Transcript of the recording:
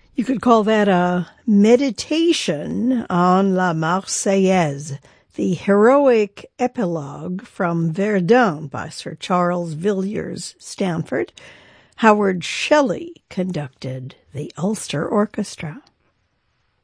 You could call that a meditation on La Marseillaise, the heroic epilogue from Verdun by Sir Charles Villiers Stanford. Howard Shelley conducted the Ulster Orchestra.